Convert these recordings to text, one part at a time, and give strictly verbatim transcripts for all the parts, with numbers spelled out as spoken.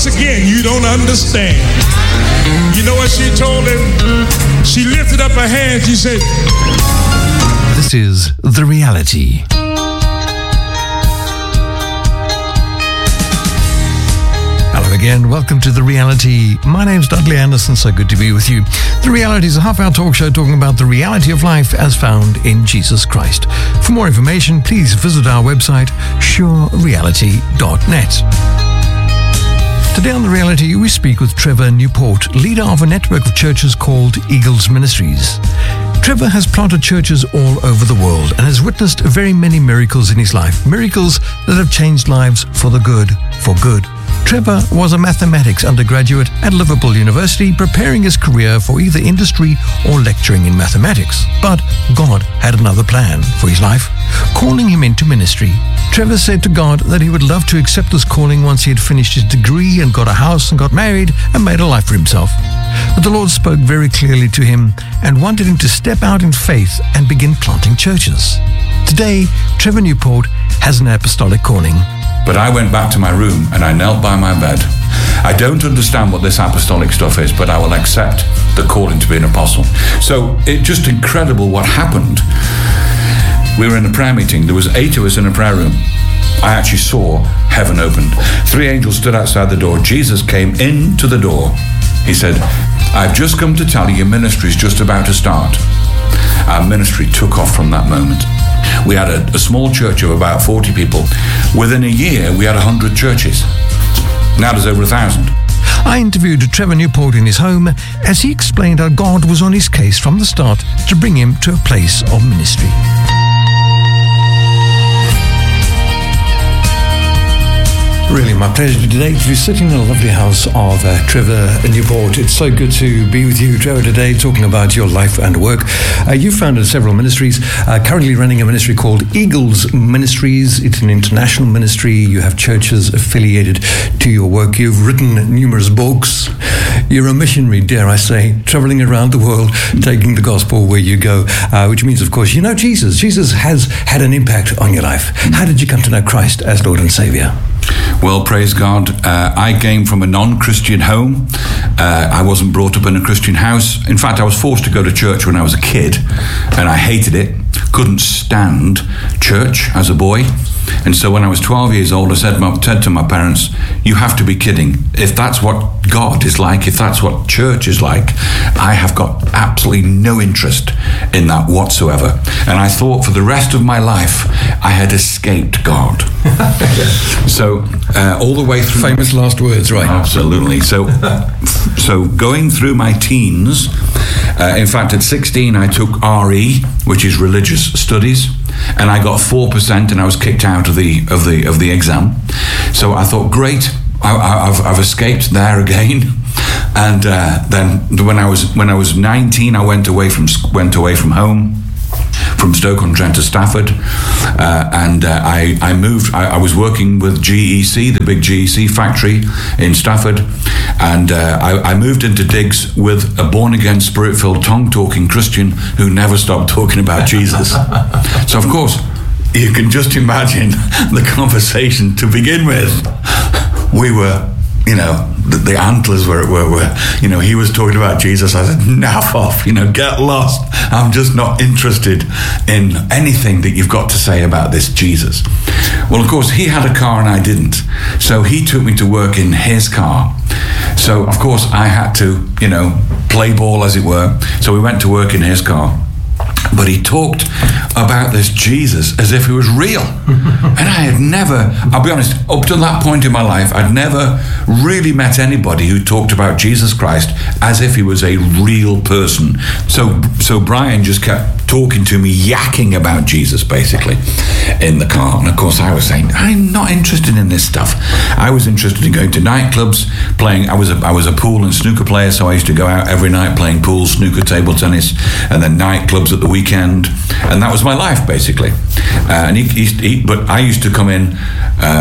once again, you don't understand. You know what she told him? She lifted up her hands. She said, "This is The Reality." Hello again, welcome to The Reality. My name's Dudley Anderson, so good to be with you. The Reality is a half-hour talk show talking about the reality of life as found in Jesus Christ. For more information, please visit our website, sure reality dot net. Today on The Reality, we speak with Trevor Newport, leader of a network of churches called Eagles Ministries. Trevor has planted churches all over the world and has witnessed very many miracles in his life, miracles that have changed lives for the good, for good. Trevor was a mathematics undergraduate at Liverpool University, preparing his career for either industry or lecturing in mathematics. But God had another plan for his life, calling him into ministry. Trevor said to God that he would love to accept this calling once he had finished his degree and got a house and got married and made a life for himself. But the Lord spoke very clearly to him and wanted him to step out in faith and begin planting churches. Today, Trevor Newport has an apostolic calling. But I went back to my room and I knelt by my bed. I don't understand what this apostolic stuff is, but I will accept the calling to be an apostle. So it's just incredible what happened. We were in a prayer meeting. There was eight of us in a prayer room. I actually saw heaven opened. Three angels stood outside the door. Jesus came into the door. He said, "I've just come to tell you your ministry is just about to start." Our ministry took off from that moment. We had a, a small church of about forty people. Within a year, we had one hundred churches. Now there's over a thousand. I interviewed Trevor Newport in his home as he explained how God was on his case from the start to bring him to a place of ministry. Really, my pleasure today to be sitting in a lovely house of uh, Trevor Newport. It's so good to be with you, Trevor, today, talking about your life and work. Uh, you've founded several ministries, uh, currently running a ministry called Eagles Ministries. It's an international ministry. You have churches affiliated to your work. You've written numerous books. You're a missionary, dare I say, traveling around the world, taking the gospel where you go, uh, which means, of course, you know Jesus. Jesus has had an impact on your life. How did you come to know Christ as Lord and Savior? Well, praise God. Uh, I came from a non-Christian home. Uh, I wasn't brought up in a Christian house. In fact, I was forced to go to church when I was a kid, and I hated it. Couldn't stand church as a boy. And so when I was twelve years old, I said, said to my parents, "You have to be kidding. If that's what God is like, if that's what church is like, I have got absolutely no interest in that whatsoever." And I thought for the rest of my life, I had escaped God. So uh, all the way through... Famous last words, right? Absolutely. So, so going through my teens, uh, in fact, at sixteen, I took R E, which is religious studies. And I got four percent, and I was kicked out of the of the of the exam. So I thought, great, I, I've I've escaped there again. And uh, then when I was when I was nineteen, I went away from went away from home, from Stoke-on-Trent to Stafford, uh, and uh, I I moved. I, I was working with G E C, the big G E C factory in Stafford, and uh, I, I moved into digs with a born-again, spirit-filled, tongue-talking Christian who never stopped talking about Jesus. So of course, you can just imagine the conversation to begin with. We were, you know, the, the antlers were, were, were, you know, he was talking about Jesus. I said, naff off, you know, get lost. I'm just not interested in anything that you've got to say about this Jesus. Well, of course, he had a car and I didn't. So he took me to work in his car. So, of course, I had to, you know, play ball, as it were. So we went to work in his car. But he talked about this Jesus as if he was real. And I had never, I'll be honest, up to that point in my life, I'd never really met anybody who talked about Jesus Christ as if he was a real person. So, so Brian just kept talking to me, yakking about Jesus, basically, in the car. And of course, I was saying, I'm not interested in this stuff. I was interested in going to nightclubs, playing. I was a, I was a pool and snooker player, so I used to go out every night playing pool, snooker, table tennis, and then nightclubs at the weekend. And that was my life, basically. Uh, and he, he, he, but I used to come in uh,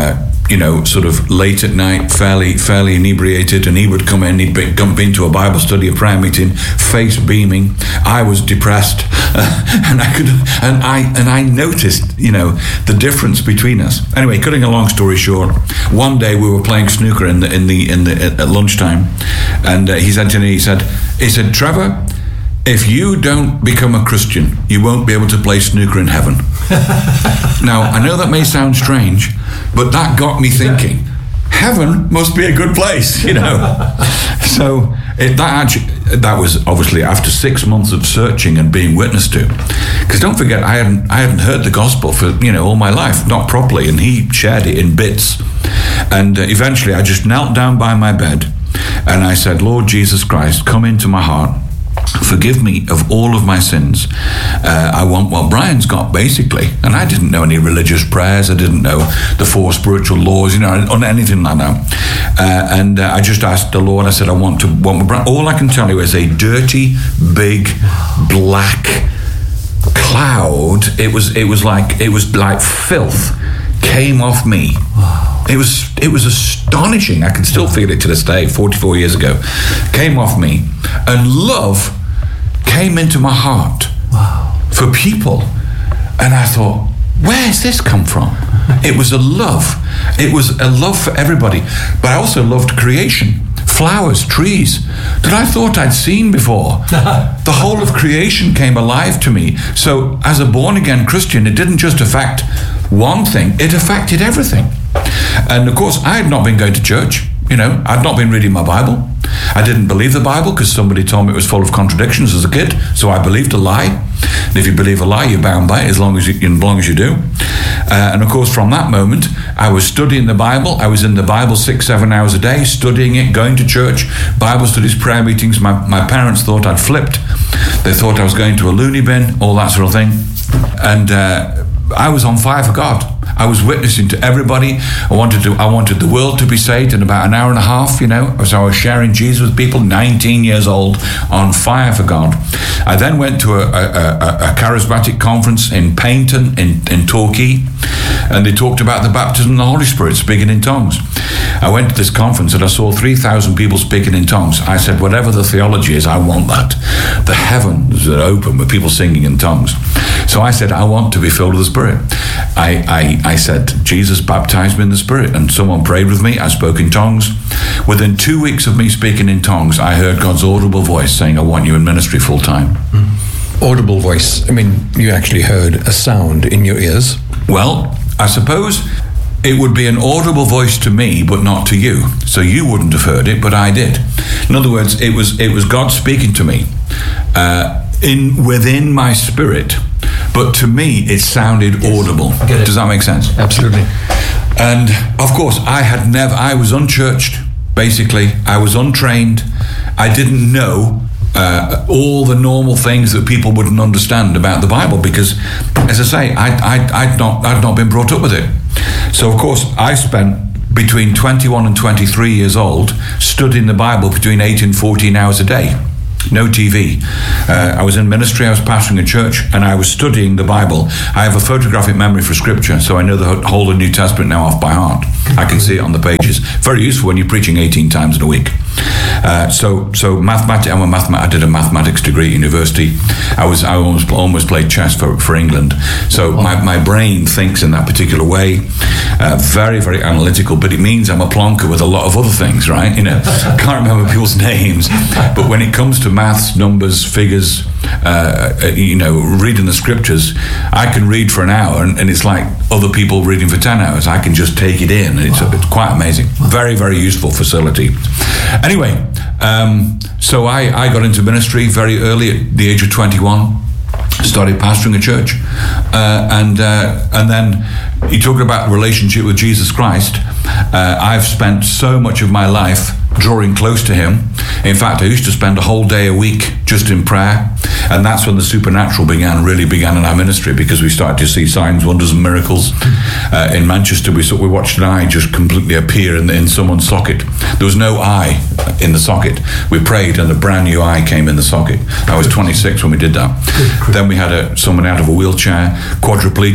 you know, sort of late at night, fairly fairly inebriated, and he would come in, he'd be, come into a Bible study, a prayer meeting, face beaming. I was depressed, uh, and I could, and I and I noticed, you know, the difference between us. Anyway, cutting a long story short, one day we were playing snooker in the in the in the at lunchtime, and uh, he said to me, he said, he said, Trevor, if you don't become a Christian, you won't be able to play snooker in heaven. Now, I know that may sound strange, but that got me thinking, heaven must be a good place, you know. So it, that actually, that was obviously after six months of searching and being witnessed to. Because don't forget, I hadn't I hadn't heard the gospel for, you know, all my life, not properly, and he shared it in bits. And uh, eventually I just knelt down by my bed and I said, Lord Jesus Christ, come into my heart. Forgive me of all of my sins. Uh, I want what Brian's got, basically. And I didn't know any religious prayers. I didn't know the four spiritual laws, you know, or anything like that. Uh, and uh, I just asked the Lord, I said, I want to want what Brian. All I can tell you is a dirty, big, black cloud. It was, it was like, it was like filth came off me. It was it was astonishing. I can still feel it to this day, forty-four years ago. Came off me. And love came into my heart. Wow. For people. And I thought, where's this come from? It was a love. It was a love for everybody. But I also loved creation. Flowers, trees that I thought I'd seen before. The whole of creation came alive to me. So as a born-again Christian, it didn't just affect one thing, it affected everything. And of course, I had not been going to church. You know, I'd not been reading my Bible. I didn't believe the Bible because somebody told me it was full of contradictions as a kid. So I believed a lie. And if you believe a lie, you're bound by it as long as you, as long as you do. Uh, and of course, from that moment, I was studying the Bible. I was in the Bible six, seven hours a day, studying it, going to church, Bible studies, prayer meetings. My, my parents thought I'd flipped. They thought I was going to a loony bin, all that sort of thing. And uh, I was on fire for God. I was witnessing to everybody. I wanted to. I wanted the world to be saved in about an hour and a half, you know. So I was sharing Jesus with people, nineteen years old, on fire for God. I then went to a, a, a, a charismatic conference in Paignton, in, in Torquay, and they talked about the baptism of the Holy Spirit, speaking in tongues. I went to this conference and I saw three thousand people speaking in tongues. I said, whatever the theology is, I want that. The heavens are open with people singing in tongues. So I said, I want to be filled with the Spirit. I, I, I said, Jesus baptized me in the Spirit, and someone prayed with me. I spoke in tongues. Within two weeks of me speaking in tongues, I heard God's audible voice saying, I want you in ministry full time. Mm. Audible voice. I mean, you actually heard a sound in your ears. Well, I suppose it would be an audible voice to me, but not to you. So you wouldn't have heard it, but I did. In other words, it was it was God speaking to me uh, in within my spirit. But to me, it sounded yes. audible. It. Does that make sense? Absolutely. And of course, I had never, I was unchurched, basically. I was untrained. I didn't know uh, all the normal things that people wouldn't understand about the Bible because, as I say, I, I, I'd not, I'd not been brought up with it. So, of course, I spent between twenty-one and twenty-three years old studying the Bible between eight and fourteen hours a day. No T V. Uh, I was in ministry, I was pastoring a church, and I was studying the Bible. I have a photographic memory for scripture, so I know the whole of the New Testament now off by heart. I can see it on the pages. Very useful when you're preaching eighteen times in a week. Uh, so, so mathematics. I'm a mathemat- I did a mathematics degree at university. I was, I almost, almost played chess for, for England. So my, my brain thinks in that particular way. Uh, very, very analytical, but it means I'm a plonker with a lot of other things, right? You know, I can't remember people's names, but when it comes to maths, numbers, figures, uh, you know, reading the scriptures, I can read for an hour, and, and it's like other people reading for ten hours. I can just take it in, and it's, wow. it's quite amazing. Very, very useful facility. Anyway, um, so I, I got into ministry very early at the age of twenty-one. Started pastoring a church, uh, and uh, and then you talk about relationship with Jesus Christ. Uh, I've spent so much of my life drawing close to him. In fact, I used to spend a whole day a week just in prayer, and that's when the supernatural began, really began in our ministry, because we started to see signs, wonders and miracles. Uh, in Manchester, we saw, we watched an eye just completely appear in, in someone's socket. There was no eye in the socket. We prayed and a brand new eye came in the socket. I was twenty-six when we did that. Then we had a, someone out of a wheelchair, quadriplegic,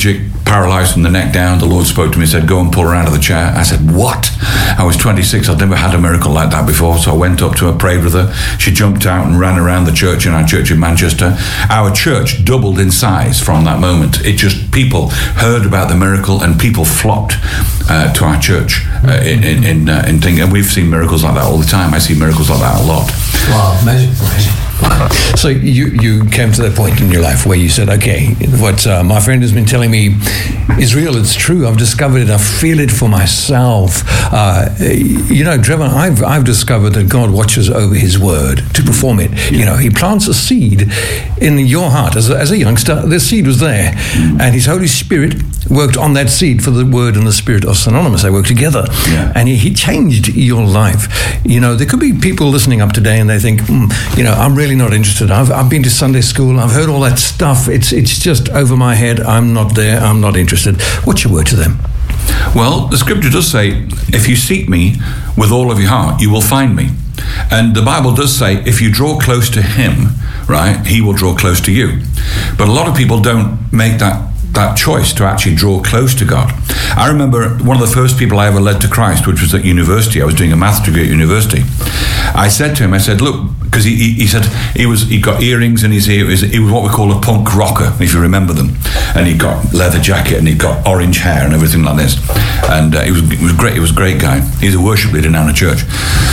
paralyzed from the neck down. The Lord spoke to me and said, go and pull her out of the chair. I said, what? I was twenty-six. I'd never had a miracle like that before. So I went up to her, prayed with her. She jumped out and ran around the church in our church in Manchester. Our church doubled in size from that moment. It just, people heard about the miracle and people flocked uh, to our church uh, in in in, uh, in thing. And we've seen miracles like that all the time. I see miracles like that a lot. Wow, amazing, amazing. So you, you came to that point in your life where you said, okay, what uh, my friend has been telling me is real, it's true, I've discovered it, I feel it for myself. Uh, you know, Trevor, I've, I've discovered that God watches over his word to perform it. You know, he plants a seed in your heart. As a, as a youngster, the seed was there, and his Holy Spirit worked on that seed, for the word and the spirit are synonymous, they work together. Yeah. And he, he changed your life. You know, there could be people listening up today and they think, mm, you know, I'm really not interested. I've, I've been to Sunday school. I've heard all that stuff. It's it's just over my head. I'm not there. I'm not interested. What's your word to them? Well, the scripture does say, if you seek me with all of your heart, you will find me. And the Bible does say, if you draw close to him, right, he will draw close to you. But a lot of people don't make that that choice to actually draw close to God. I remember one of the first people I ever led to Christ, which was at university. I was doing a maths degree at university. I said to him, I said, look, because he, he, he said he was he got earrings in his ear. He was, he was what we call a punk rocker, if you remember them. And he got leather jacket and he got orange hair and everything like this. And uh, he was he was great. He was a great guy. He's a worship leader now in a church.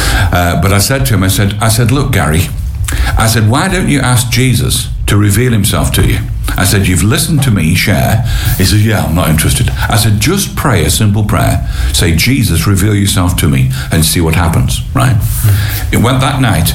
Uh, but I said to him, I said, I said, look, Gary, I said, why don't you ask Jesus to reveal himself to you? I said, you've listened to me share. He said, yeah, I'm not interested. I said, just pray a simple prayer. Say, Jesus, reveal yourself to me, and see what happens, right? Mm-hmm. It went that night.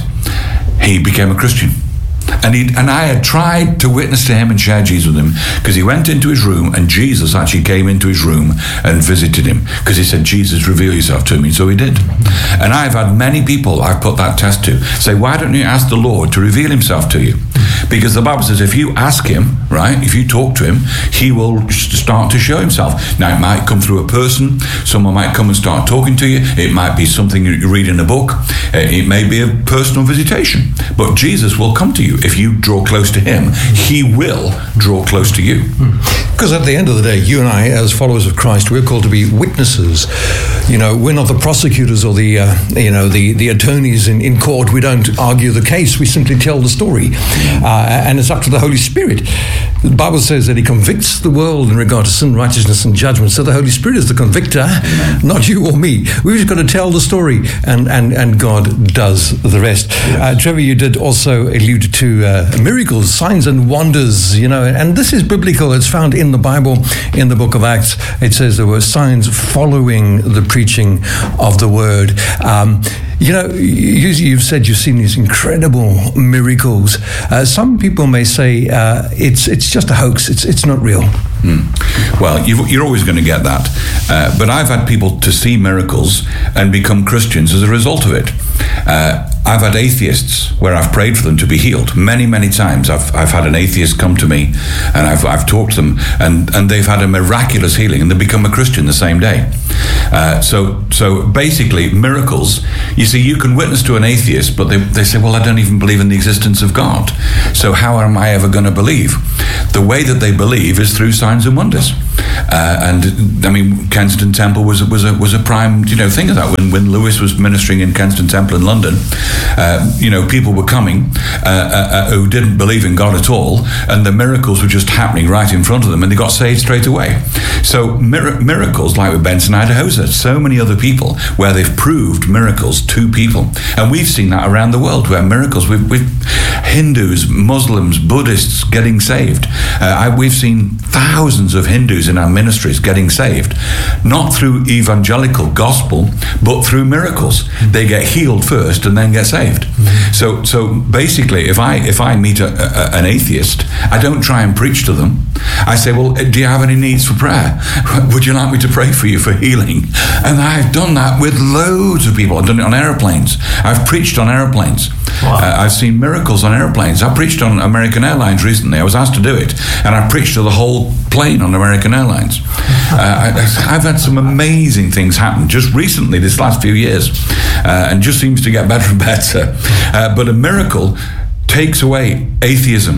He became a Christian. And he and I had tried to witness to him and share Jesus with him, because he went into his room and Jesus actually came into his room and visited him, because he said, Jesus, reveal yourself to me. So he did. And I've had many people I've put that test to say, why don't you ask the Lord to reveal himself to you? Because the Bible says if you ask him, right, if you talk to him, he will start to show himself. Now, it might come through a person. Someone might come and start talking to you. It might be something you read in a book. It may be a personal visitation. But Jesus will come to you. If you draw close to him, he will draw close to you. Because at the end of the day, you and I, as followers of Christ, we're called to be witnesses. You know, we're not the prosecutors or the, uh, you know, the, the attorneys in, in court. We don't argue the case. We simply tell the story. Uh, and it's up to the Holy Spirit. The Bible says that he convicts the world in regard to sin, righteousness, and judgment. So the Holy Spirit is the convictor, Amen. Not you or me. We've just got to tell the story, and, and, and God does the rest. Yes. Uh, Trevor, you did also allude to uh, miracles, signs and wonders, you know, and this is biblical. It's found in the Bible, in the book of Acts. It says there were signs following the preaching of the word. Um, You know, you, you've said you've seen these incredible miracles. Uh, some people may say uh, it's it's just a hoax. It's it's not real. Mm. Well, you've, you're always going to get that. Uh, but I've had people to see miracles and become Christians as a result of it. Uh, I've had atheists where I've prayed for them to be healed. Many, many times I've I've had an atheist come to me and I've I've talked to them and, and they've had a miraculous healing and they become a Christian the same day. Uh, so so basically miracles, you see, you can witness to an atheist, but they, they say, well, I don't even believe in the existence of God. So how am I ever going to believe? The way that they believe is through signs and wonders. Uh, and I mean, Kensington Temple was was a was a prime you know thing of that. When when Lewis was ministering in Kensington Temple in London, uh, you know, people were coming uh, uh, who didn't believe in God at all, and the miracles were just happening right in front of them, and they got saved straight away. So mir- miracles, like with Benson Idahosa, so many other people where they've proved miracles to people, and we've seen that around the world where miracles with with Hindus, Muslims, Buddhists getting saved. Uh, I, we've seen thousands of Hindus in our ministries getting saved, not through evangelical gospel, but through miracles. They get healed first and then get saved. Mm-hmm. So, so basically, if I if I meet a, a, an atheist, I don't try and preach to them. I say, well, do you have any needs for prayer? Would you like me to pray for you for healing? And I've done that with loads of people. I've done it on airplanes. I've preached on airplanes. Wow. Uh, I've seen miracles on airplanes. I preached on American Airlines recently. I was asked to do it, and I preached to the whole plane on American Airlines. Uh, I, I've had some amazing things happen just recently, this last few years, uh, and just seems to get better and better. Uh, but a miracle takes away atheism.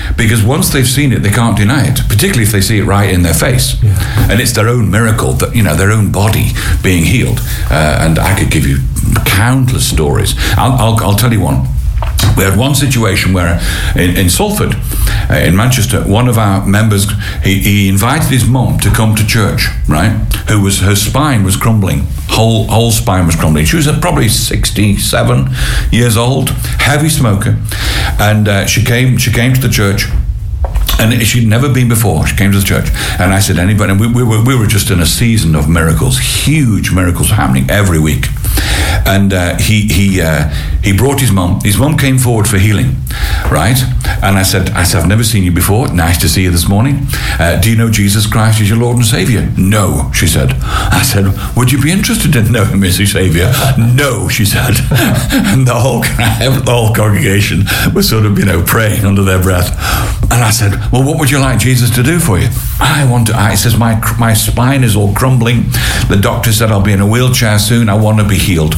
Because once they've seen it, they can't deny it, particularly if they see it right in their face. Yeah. And it's their own miracle, that, you know, their own body being healed. Uh, and I could give you countless stories. I'll, I'll, I'll tell you one. We had one situation where in, in Salford, uh, in Manchester, one of our members, he, he invited his mum to come to church, right? Who was, her spine was crumbling, whole whole spine was crumbling. She was uh, probably sixty-seven years old, heavy smoker, and uh, she came she came to the church. And she'd never been before. She came to the church, and I said, "Anybody?" And we, we were we were just in a season of miracles, huge miracles happening every week. And uh, he he uh, he brought his mum. His mum came forward for healing, right? And I said, I said, "I've never seen you before. Nice to see you this morning. Uh, do you know Jesus Christ as your Lord and Savior?" "No," she said. I said, "Would you be interested in knowing Him as your Savior?" "No," she said. And the whole the whole congregation was sort of, you know, praying under their breath. And I said, "Well, what would you like Jesus to do for you?" "I want to," I says, my my spine is all crumbling. The doctor said I'll be in a wheelchair soon. I want to be healed.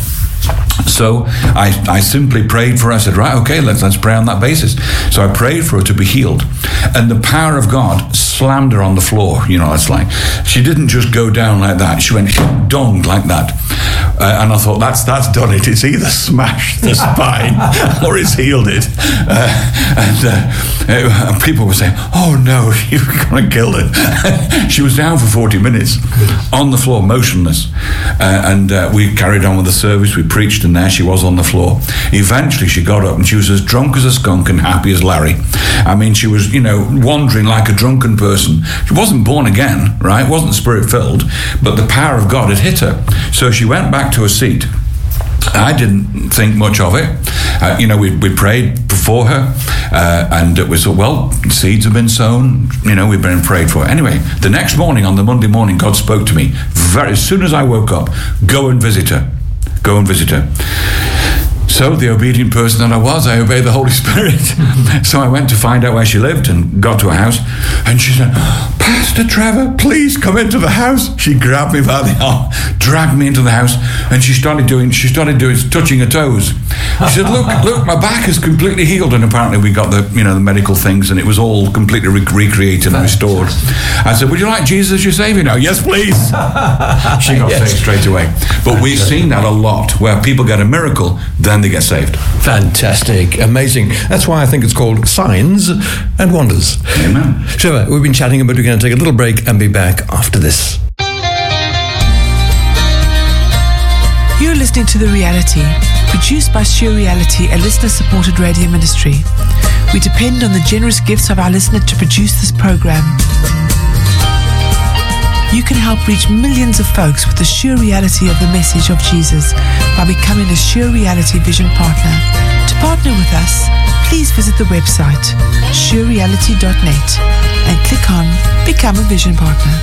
So I, I simply prayed for her. I said, right, okay, let's let's pray on that basis. So I prayed for her to be healed. And the power of God slammed her on the floor. You know, it's like, she didn't just go down like that. She went donged like that. Uh, and I thought, that's that's done it. It's either smashed the spine or it's healed it. Uh, and, uh, and people were saying, oh no, you're going to kill it. She was down for forty minutes on the floor, motionless. Uh, and uh, we carried on with the service. We preached, and there she was on the floor. Eventually she got up and she was as drunk as a skunk and happy as Larry. I mean, she was, you know, wandering like a drunken person. She wasn't born again, right? Wasn't spirit filled, but the power of God had hit her. So she went back to her seat. I didn't think much of it. Uh, you know, we we prayed before her, uh, and it was, well, seeds have been sown. You know, we've been prayed for. Anyway, the next morning, on the Monday morning, God spoke to me. Very, as soon as I woke up, go and visit her. Go and visit her. So, the obedient person that I was, I obeyed the Holy Spirit. So I went to find out where she lived and got to her house. And she said, Pastor Trevor, please come into the house. She grabbed me by the arm, dragged me into the house, and she started doing, she started doing, touching her toes. She said, look, look, my back is completely healed. And apparently we got the, you know, the medical things, and it was all completely re- recreated and restored. I said, would you like Jesus as your Savior now? Yes, please. She got yes. saved straight away. But we've seen that a lot, where people get a miracle, then they get saved. Fantastic. Amazing. That's why I think it's called Signs and Wonders. Amen. Trevor, we've been chatting, but we're going to take a little break and be back after this. You're listening to The Reality, produced by Sure Reality, a listener-supported radio ministry. We depend on the generous gifts of our listeners to produce this program. You can help reach millions of folks with the sure reality of the message of Jesus by becoming a Sure Reality Vision Partner. To partner with us, please visit the website sure reality dot net and click on Become a Vision Partner.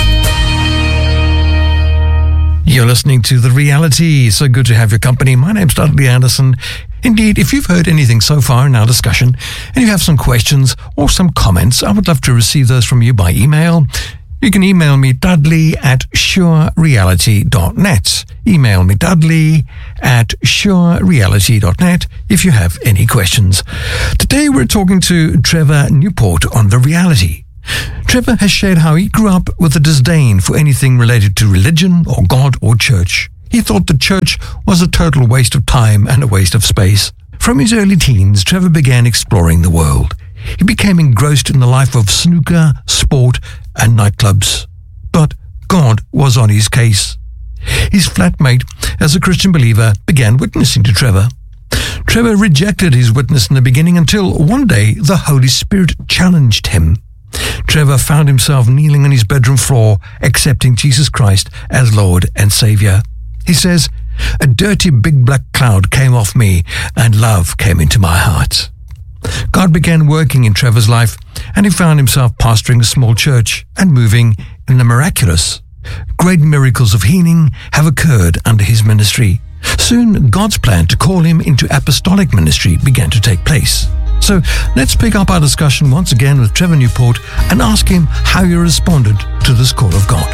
You're listening to The Reality. So good to have your company. My name's Dudley Anderson. Indeed, if you've heard anything so far in our discussion and you have some questions or some comments, I would love to receive those from you by email. You can email me, Dudley at sure reality dot net. Email me, Dudley at sure reality dot net if you have any questions. Today we're talking to Trevor Newport on The Reality. Trevor has shared how he grew up with a disdain for anything related to religion or God or church. He thought the church was a total waste of time and a waste of space. From his early teens, Trevor began exploring the world. He became engrossed in the life of snooker, sport, and nightclubs. But God was on his case. His flatmate, as a Christian believer, began witnessing to Trevor. Trevor rejected his witness in the beginning until one day the Holy Spirit challenged him. Trevor found himself kneeling on his bedroom floor, accepting Jesus Christ as Lord and Savior. He says, "A dirty big black cloud came off me and love came into my heart." God began working in Trevor's life, and he found himself pastoring a small church and moving in the miraculous. Great miracles of healing have occurred under his ministry. Soon, God's plan to call him into apostolic ministry began to take place. So let's pick up our discussion once again with Trevor Newport and ask him how he responded to this call of God.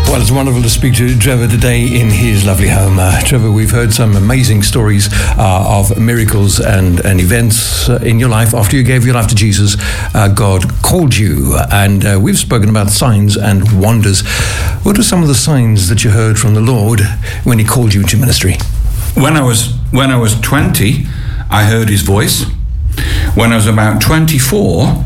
Well, it's wonderful to speak to Trevor today in his lovely home. Uh, Trevor, we've heard some amazing stories uh, of miracles and, and events uh, in your life. After you gave your life to Jesus, uh, God called you, and uh, we've spoken about signs and wonders. What are some of the signs that you heard from the Lord when he called you into ministry? When I was when I was twenty, I heard his voice. When I was about twenty-four,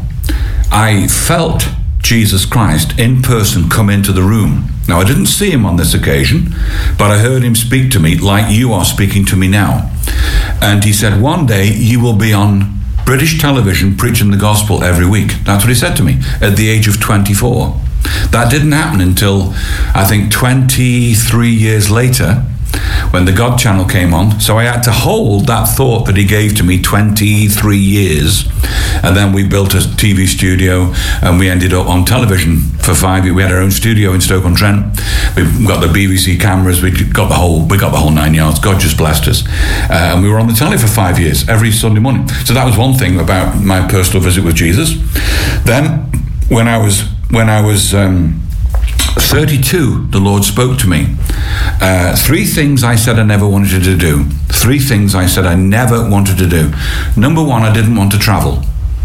I felt Jesus Christ in person come into the room. Now, I didn't see him on this occasion, but I heard him speak to me like you are speaking to me now. And he said, one day you will be on British television preaching the gospel every week. That's what he said to me at the age of twenty-four. That didn't happen until, I think, twenty-three years later, when the God Channel came on. So I had to hold that thought that he gave to me twenty-three years. And then we built a T V studio, and we ended up on television for five years. We had our own studio in Stoke-on-Trent. We got the B B C cameras. We got the whole. We got the whole nine yards. God just blessed us, uh, and we were on the telly for five years every Sunday morning. So that was one thing about my personal visit with Jesus. Then, when I was when I was. Um, thirty-two, the Lord spoke to me. Uh, three things I said I never wanted to do. Three things I said I never wanted to do. Number one, I didn't want to travel.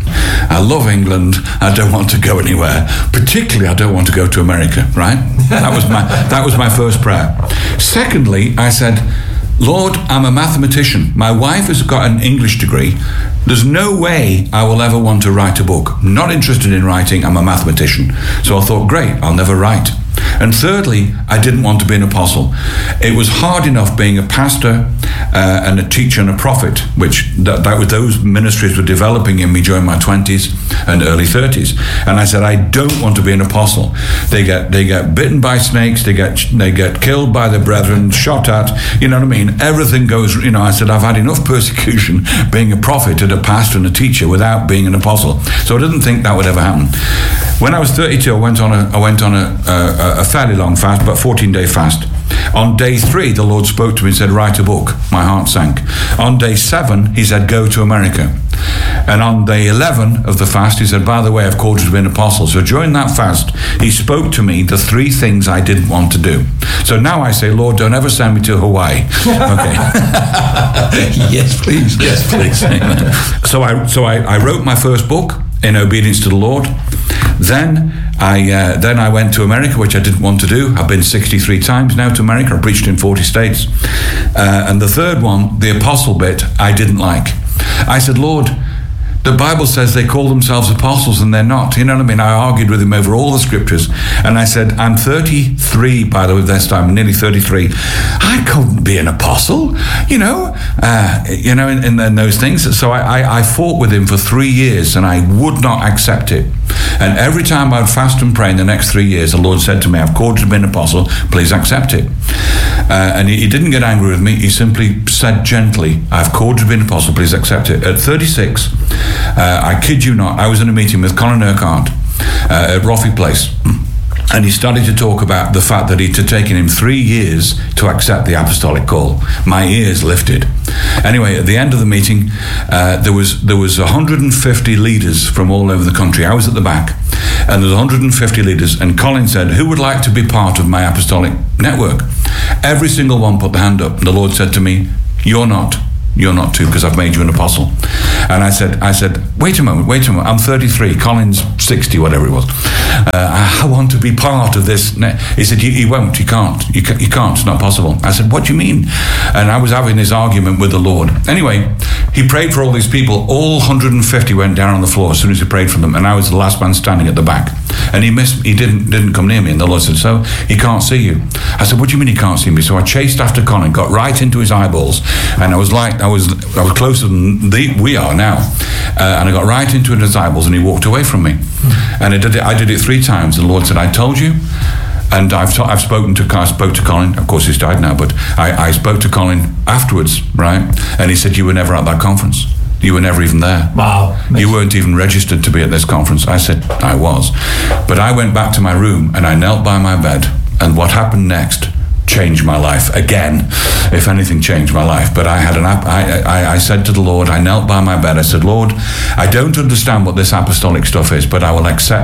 I love England. I don't want to go anywhere. Particularly, I don't want to go to America, right? That was my that was my first prayer. Secondly, I said, Lord, I'm a mathematician. My wife has got an English degree. There's no way I will ever want to write a book. Not interested in writing. I'm a mathematician. So I thought, great, I'll never write. And thirdly, I didn't want to be an apostle. It was hard enough being a pastor uh, and a teacher and a prophet, which that, that was, those ministries were developing in me during my twenties and early thirties. And I said, I don't want to be an apostle. They get they get bitten by snakes. They get they get killed by the brethren, shot at. You know what I mean? Everything goes. You know, I said I've had enough persecution being a prophet and a pastor and a teacher without being an apostle. So I didn't think that would ever happen. When I was thirty-two, I went on a I went on a, a, a fairly long fast, about fourteen day fast. On day three, the Lord spoke to me and said, write a book. My heart sank. On day seven, he said, go to America. And on day eleven of the fast, he said, by the way, I've called you to be an apostle. So during that fast, he spoke to me the three things I didn't want to do. So now I say, Lord, don't ever send me to Hawaii. Okay. Yes, please. Yes, please. Amen. So I so I, I wrote my first book in obedience to the Lord. Then I uh, then I went to America, which I didn't want to do. I've been sixty-three times now to America. I preached in forty states. Uh, and the third one, the apostle bit, I didn't like. I said, Lord, the Bible says they call themselves apostles and they're not. You know what I mean? I argued with him over all the scriptures. And I said, I'm thirty-three, by the way, this time, nearly thirty-three. I couldn't be an apostle, you know, uh, you know, in, in, in those things. So I, I, I fought with him for three years and I would not accept it. And every time I'd fast and pray in the next three years, the Lord said to me, I've called you to be an apostle, please accept it. Uh, and he, he didn't get angry with me. He simply said gently, I've called you to be an apostle, please accept it. At thirty-six, uh, I kid you not, I was in a meeting with Colin Urquhart uh, at Roffey Place. And he started to talk about the fact that it had taken him three years to accept the apostolic call. My ears lifted. Anyway, at the end of the meeting, uh, there was there was one hundred fifty leaders from all over the country. I was at the back, and there was one hundred fifty leaders. And Colin said, who would like to be part of my apostolic network? Every single one put their hand up. And the Lord said to me, you're not. You're not too, because I've made you an apostle. And I said, I said, wait a moment, wait a moment. I'm thirty-three, Colin's sixty, whatever it was. Uh, I want to be part of this. He said, you, you won't, you can't, you, ca- you can't, it's not possible. I said, what do you mean? And I was having this argument with the Lord. Anyway, he prayed for all these people. All one hundred fifty went down on the floor as soon as he prayed for them. And I was the last man standing at the back. And he missed, he didn't didn't come near me. And the Lord said, so he can't see you. I said, what do you mean he can't see me? So I chased after Colin, got right into his eyeballs. And I was like, I was I was closer than the, we are now. Uh, and I got right into his eyeballs and he walked away from me. Mm-hmm. And I did it, I did it three times. And the Lord said, I told you. And I've t- I've spoken to I spoke to Colin. Of course, he's died now, but I, I spoke to Colin afterwards, right? And he said, you were never at that conference. You were never even there. Wow. You weren't even registered to be at this conference. I said, I was. But I went back to my room and I knelt by my bed. And what happened next changed my life again, if anything changed my life. But I had an ap- I, I, I said to the Lord, I knelt by my bed. I said, Lord, I don't understand what this apostolic stuff is, but I will accept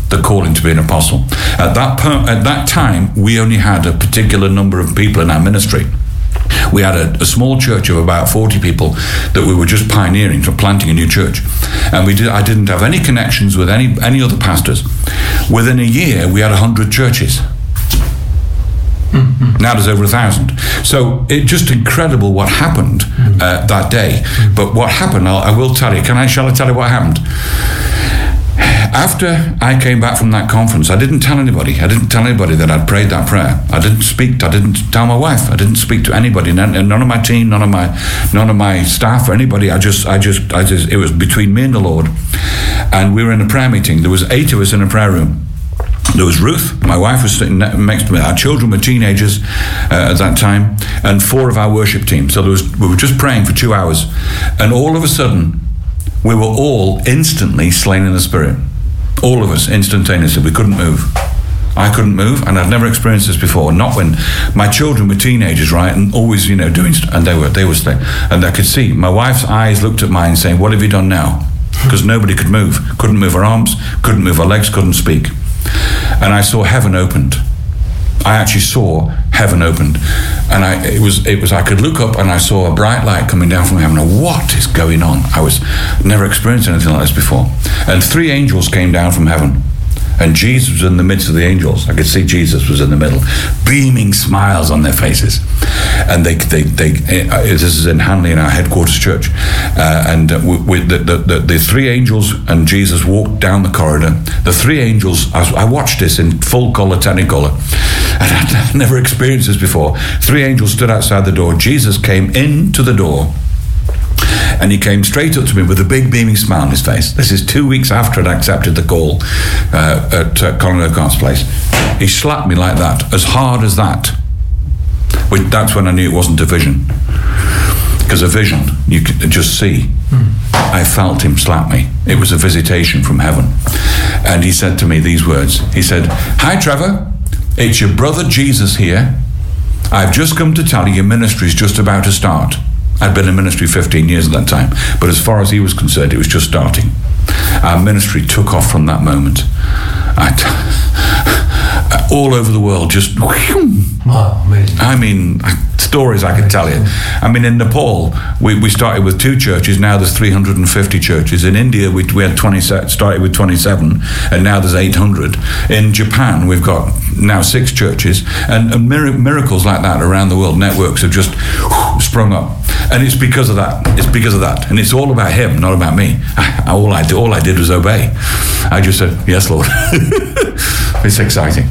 the calling to be an apostle. At that per- at that time, we only had a particular number of people in our ministry. We had a, a small church of about forty people that we were just pioneering for planting a new church, and we did. I didn't have any connections with any any other pastors. Within a year, we had a hundred churches. Mm-hmm. Now there's over a thousand. So it's just incredible what happened mm-hmm. uh, that day. Mm-hmm. But what happened, I'll, I will tell you. Can I? Shall I tell you what happened? After I came back from that conference, I didn't tell anybody. I didn't tell anybody that I'd prayed that prayer. I didn't speak. I didn't tell my wife. I didn't speak to anybody. None, none of my team, none of my, none of my staff, or anybody. I just, I just, I just. It was between me and the Lord. And we were in a prayer meeting. There was eight of us in a prayer room. There was Ruth, my wife was sitting next to me. Our children were teenagers uh, at that time, and four of our worship team. So there was, we were just praying for two hours, and all of a sudden, we were all instantly slain in the Spirit. All of us, instantaneously. We couldn't move. I couldn't move, and I've never experienced this before. Not when my children were teenagers, right, and always, you know, doing, st- and they were, they were staying. And I could see my wife's eyes looked at mine, saying, "What have you done now?" Because nobody could move, couldn't move her arms, couldn't move her legs, couldn't speak. And I saw heaven opened. I actually saw heaven opened, and I it was it was I could look up and I saw a bright light coming down from heaven. And what is going on? I was never experienced anything like this before. And three angels came down from heaven, and Jesus was in the midst of the angels. I could see Jesus was in the middle, beaming smiles on their faces. And they they they uh, this is in Hanley in our headquarters church, uh, and uh, with the, the, the the three angels and Jesus walked down the corridor. The three angels, I, was, I watched this in full color, Technicolor, and I'd never experienced this before. Three angels stood outside the door. Jesus came into the door, and he came straight up to me with a big beaming smile on his face. This is two weeks after I'd accepted the call uh, at uh, Colin O'Cart's place. He slapped me like that, as hard as that. Which, that's when I knew it wasn't a vision. Because a vision, you can just see. Mm. I felt him slap me. It was a visitation from heaven. And he said to me these words. He said, "Hi, Trevor. It's your brother Jesus here. I've just come to tell you your ministry's just about to start." I'd been in ministry fifteen years at that time, but as far as he was concerned, it was just starting. Our ministry took off from that moment. I'd, all over the world, just... Wow, amazing. I mean, stories I could tell you. I mean, in Nepal, we, we started with two churches. Now there's three hundred fifty churches. In India, we, we had twenty, started with twenty-seven, and now there's eight hundred. In Japan, we've got now six churches, and, and mir- miracles like that around the world. Networks have just whoo, sprung up, and it's because of that. It's because of that, and it's all about him, not about me. I, all I did, all I did was obey. I just said, "Yes, Lord." It's exciting.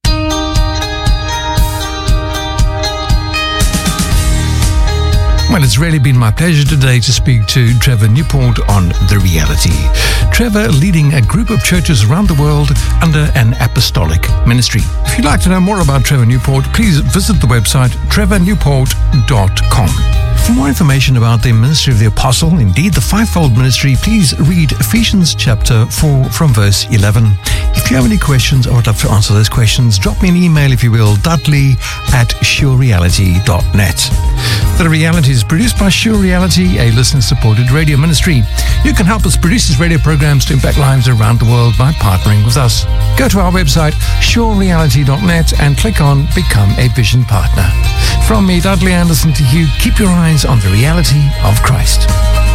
Well, it's really been my pleasure today to speak to Trevor Newport on The Reality. Trevor leading a group of churches around the world under an apostolic ministry. If you'd like to know more about Trevor Newport, please visit the website trevor newport dot com. For more information about the ministry of the apostle, indeed the fivefold ministry, please read Ephesians chapter four from verse eleven. If you have any questions, I would love to answer those questions. Drop me an email, if you will, dudley at sure reality dot net. The Reality is produced by Sure Reality, a listener-supported radio ministry. You can help us produce these radio programs to impact lives around the world by partnering with us. Go to our website, sure reality dot net, and click on Become a Vision Partner. From me, Dudley Anderson, to you, keep your eyes on the reality of Christ.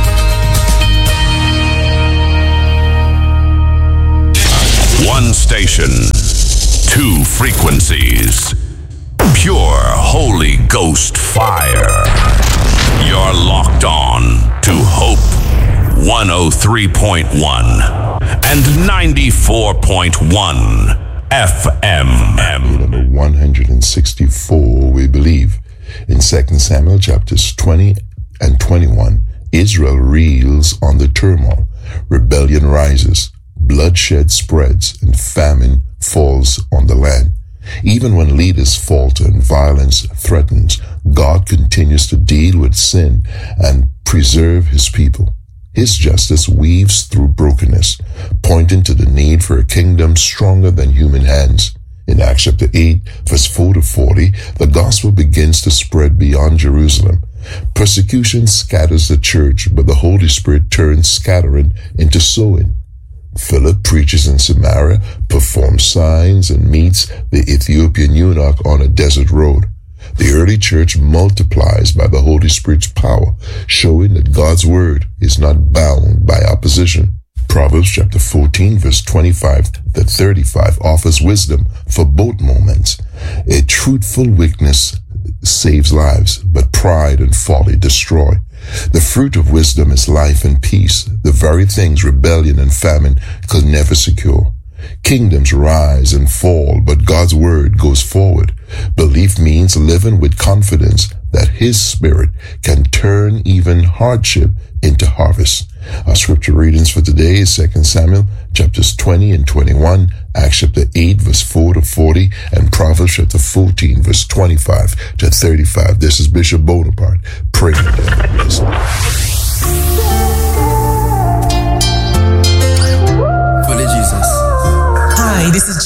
One station, two frequencies, pure Holy Ghost fire. You're locked on to Hope one oh three point one and ninety-four point one F M. Number one hundred sixty-four, we believe. In Second Samuel chapters twenty and twenty-one, Israel reels on the turmoil. Rebellion rises, bloodshed spreads, and famine falls on the land. Even when leaders falter and violence threatens, God continues to deal with sin and preserve his people. His justice weaves through brokenness, pointing to the need for a kingdom stronger than human hands. In Acts chapter eight, verse four to forty, the gospel begins to spread beyond Jerusalem. Persecution scatters the church, but the Holy Spirit turns scattering into sowing. Philip preaches in Samaria, performs signs, and meets the Ethiopian eunuch on a desert road. The early church multiplies by the Holy Spirit's power, showing that God's word is not bound by opposition. Proverbs chapter fourteen, verse twenty-five to thirty-five offers wisdom for both moments. A truthful witness saves lives, but pride and folly destroy. The fruit of wisdom is life and peace, the very things rebellion and famine could never secure. Kingdoms rise and fall, but God's word goes forward. Belief means living with confidence that His Spirit can turn even hardship into harvest. Our scripture readings for today is Second Samuel chapters twenty and twenty-one, Acts chapter eight verse four to forty, and Proverbs chapter fourteen verse twenty-five to thirty-five. This is Bishop Bonaparte praying.